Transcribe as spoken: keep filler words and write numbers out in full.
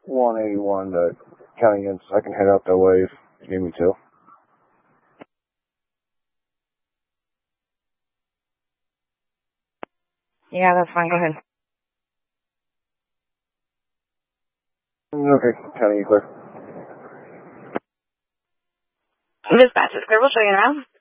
one eighty-one to County Inn, so I can head out that way if you need me to. Yeah, that's fine. Go ahead. Okay, County, you clear. Dispatch is clear. We'll show you around.